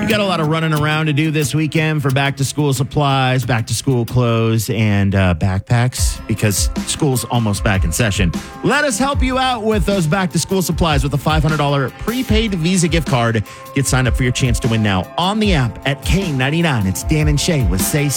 got a lot of running around to do this weekend for back to school supplies, back to school clothes, and backpacks because school's almost back in session. Let us help you out with those back to school supplies with a $500 prepaid Visa gift card. Get signed up for your chance to win now on the app at K99. It's Dan and Shay with Say